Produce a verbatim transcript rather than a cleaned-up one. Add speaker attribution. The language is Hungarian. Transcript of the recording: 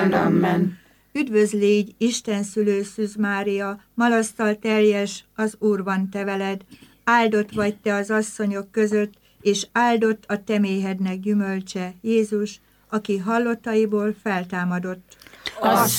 Speaker 1: Amen.
Speaker 2: Üdvözl légy, Isten szülő Szűz Mária, malasztal teljes, az Úr van te veled, áldott vagy te az asszonyok között, és áldott a te méhednek gyümölcse, Jézus, aki hallottaiból feltámadott.
Speaker 1: Az